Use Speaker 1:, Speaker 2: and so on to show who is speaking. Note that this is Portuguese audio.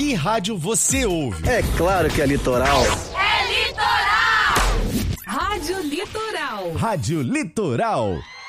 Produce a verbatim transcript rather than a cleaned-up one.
Speaker 1: Que rádio você ouve?
Speaker 2: É claro que é Litoral.
Speaker 3: É Litoral! Rádio Litoral.
Speaker 1: Rádio Litoral.